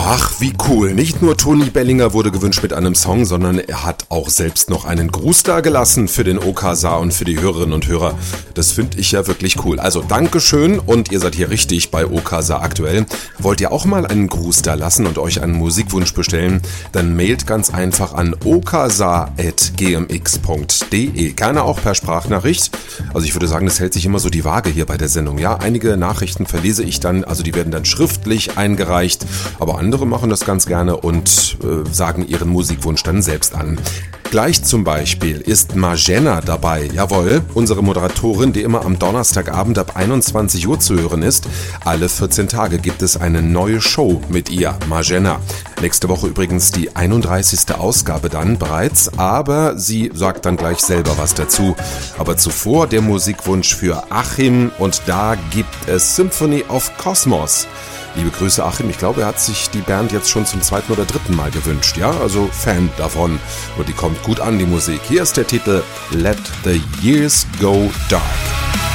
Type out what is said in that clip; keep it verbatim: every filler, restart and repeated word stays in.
Ach, wie cool. Nicht nur Toni Bellinger wurde gewünscht mit einem Song, sondern er hat auch selbst noch einen Gruß da gelassen für den Okasa und für die Hörerinnen und Hörer. Das finde ich ja wirklich cool. Also Dankeschön und ihr seid hier richtig bei Okasa aktuell. Wollt ihr auch mal einen Gruß da lassen und euch einen Musikwunsch bestellen? Dann mailt ganz einfach an okasa at g m x punkt d e. Gerne auch per Sprachnachricht. Also ich würde sagen, das hält sich immer so die Waage hier bei der Sendung. Ja, einige Nachrichten verlese ich dann, also die werden dann schriftlich eingereicht, aber andere machen das ganz gerne und äh, sagen ihren Musikwunsch dann selbst an. Gleich zum Beispiel ist Marjana dabei, jawohl, unsere Moderatorin, die immer am Donnerstagabend ab einundzwanzig Uhr zu hören ist. Alle vierzehn Tage gibt es eine neue Show mit ihr, Marjana. Nächste Woche übrigens die einunddreißigste Ausgabe dann bereits, aber sie sagt dann gleich selber was dazu. Aber zuvor der Musikwunsch für Achim und da gibt es Symphony of Cosmos. Liebe Grüße Achim, ich glaube, er hat sich die Band jetzt schon zum zweiten oder dritten Mal gewünscht, ja, also Fan davon und die kommt gut an, die Musik. Hier ist der Titel Let the Years Go Dark.